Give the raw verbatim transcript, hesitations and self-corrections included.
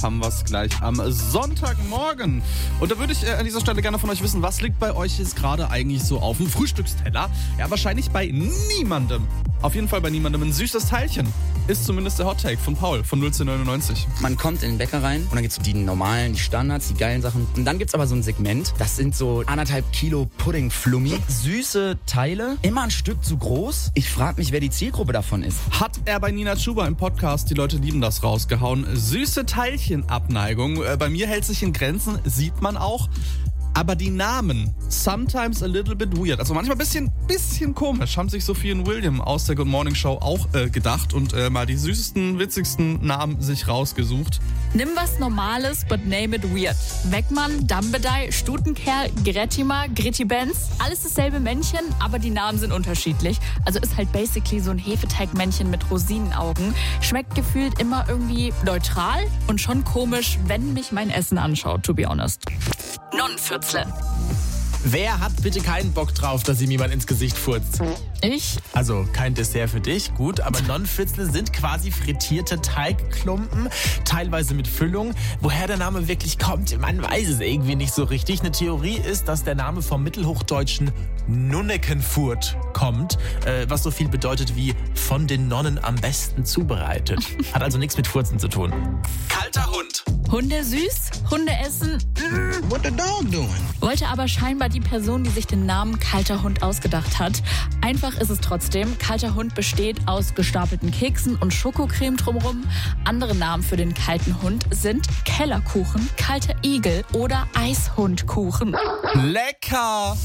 haben wir es gleich am Sonntagmorgen. Und da würde ich äh, an dieser Stelle gerne von euch wissen, was liegt bei euch jetzt gerade eigentlich so auf dem Frühstücksteller? Ja, wahrscheinlich bei niemandem. Auf jeden Fall bei niemandem. Ein süßes Teilchen ist zumindest der Hot Take von Paul von null zehn neunundneunzig. Man kommt in den Bäcker rein und dann gibt's so die normalen, die Standards, die geilen Sachen. Und dann gibt's aber so ein Segment, das sind so anderthalb Kilo Puddingflummi. Süße Teile, immer ein Stück zu groß. Ich frage mich, wer die Zielgruppe davon ist. Hat er bei Nina Chuba im Podcast, die Leute lieben das, rausgehauen. Süße Teilchenabneigung. Äh, bei mir hält sich in Grenzen, sieht man auch. Aber die Namen, sometimes a little bit weird. Also manchmal ein bisschen, bisschen komisch. Haben sich Sophie und William aus der Good Morning Show auch äh, gedacht und äh, mal die süßesten, witzigsten Namen sich rausgesucht. Nimm was Normales, but name it weird. Weckmann, Dambedei, Stutenkerl, Grettimer, Gritti-Benz. Alles dasselbe Männchen, aber die Namen sind unterschiedlich. Also ist halt basically so ein Hefeteigmännchen mit Rosinenaugen. Schmeckt gefühlt immer irgendwie neutral und schon komisch, wenn mich mein Essen anschaut, to be honest. Nonnenfürzle. Wer hat bitte keinen Bock drauf, dass ihm jemand ins Gesicht furzt? Ich? Also kein Dessert für dich, gut, aber Nonnenfürzle sind quasi frittierte Teigklumpen, teilweise mit Füllung. Woher der Name wirklich kommt, man weiß es irgendwie nicht so richtig. Eine Theorie ist, dass der Name vom mittelhochdeutschen Nunnekenfurt kommt, äh, was so viel bedeutet wie von den Nonnen am besten zubereitet. Hat also nichts mit Furzen zu tun. Kalter Hund. Hunde süß, Hunde essen. Mm. What the dog doing? Wollte aber scheinbar die Person, die sich den Namen Kalter Hund ausgedacht hat. Einfach ist es trotzdem. Kalter Hund besteht aus gestapelten Keksen und Schokocreme drumherum. Andere Namen für den kalten Hund sind Kellerkuchen, kalter Igel oder Eishundkuchen. Lecker!